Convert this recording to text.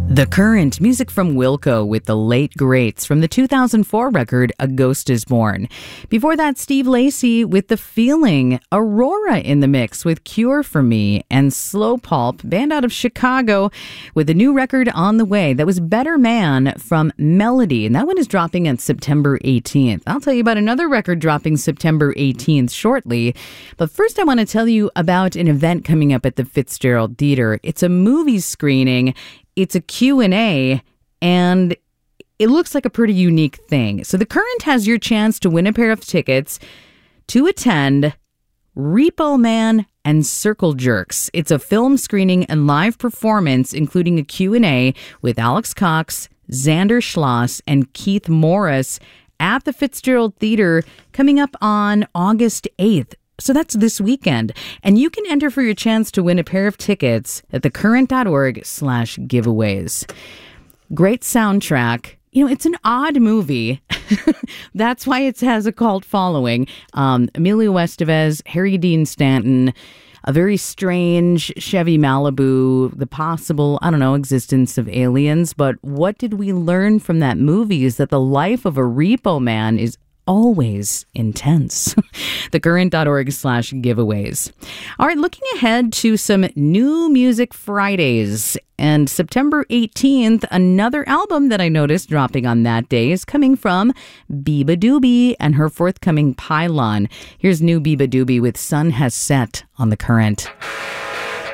The Current, music from Wilco with The Late Greats from the 2004 record A Ghost Is Born. Before that, Steve Lacy with The Feeling, Aurora in the mix with Cure for Me, and Slow Pulp, band out of Chicago, with a new record on the way. That was Better Man from Melody, and that one is dropping on September 18th. I'll tell you about another record dropping September 18th shortly, but first I want to tell you about an event coming up at the Fitzgerald Theater. It's a movie screening. It's a Q&A, and it looks like a pretty unique thing. So The Current has your chance to win a pair of tickets to attend Repo Man and Circle Jerks. It's a film screening and live performance, including a Q&A with Alex Cox, Xander Schloss, and Keith Morris at the Fitzgerald Theater coming up on August 8th. So that's this weekend. And you can enter for your chance to win a pair of tickets at thecurrent.org/giveaways. Great soundtrack. You know, it's an odd movie. That's why it has a cult following. Emilio Estevez, Harry Dean Stanton, a very strange Chevy Malibu, the possible, existence of aliens. But what did we learn from that movie is that the life of a repo man is always intense. thecurrent.org/giveaways. All right, looking ahead to some new music Fridays. And September 18th, another album that I noticed dropping on that day is coming from Biba Doobie and her forthcoming Pylon. Here's new Biba Doobie with Sun Has Set on The Current.